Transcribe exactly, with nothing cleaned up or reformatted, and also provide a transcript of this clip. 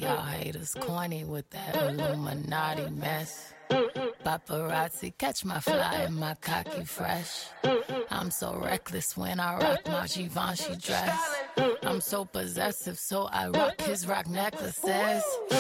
y'all haters corny with that Illuminati mess. Paparazzi, catch my fly and my cocky fresh. I'm so reckless when I rock my Givenchy dress. I'm so possessive, so I rock his rock necklaces.